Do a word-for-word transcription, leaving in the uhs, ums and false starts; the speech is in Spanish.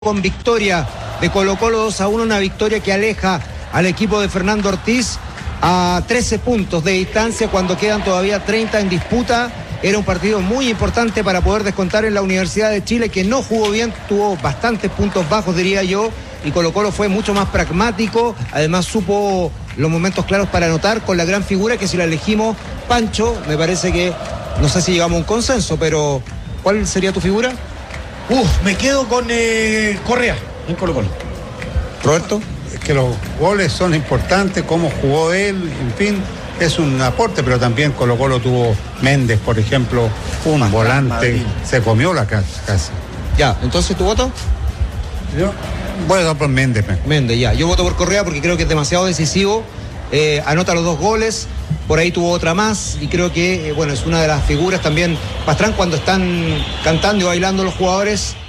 Con victoria de Colo-Colo dos a uno, una victoria que aleja al equipo de Fernando Ortiz a trece puntos de distancia cuando quedan todavía treinta en disputa. Era un partido muy importante para poder descontar en la Universidad de Chile, que no jugó bien, tuvo bastantes puntos bajos, diría yo, y Colo-Colo fue mucho más pragmático, además supo los momentos claros para anotar con la gran figura que si la elegimos, Pancho, me parece que, no sé si llegamos a un consenso, pero ¿cuál sería tu figura? Uf, me quedo con eh, Correa en Colo-Colo. ¿Roberto? Es que los goles son importantes, cómo jugó él, en fin, es un aporte, pero también Colo-Colo tuvo Méndez, por ejemplo, un Bastante volante, Madrid. Se comió la casa casi. Ya, ¿entonces tu voto? Yo voy a dar por Méndez. Me. Méndez, ya. Yo voto por Correa porque creo que es demasiado decisivo, eh, anota los dos goles. Por ahí tuvo otra más y creo que, eh, bueno, es una de las figuras también. Pastrán, cuando están cantando y bailando los jugadores,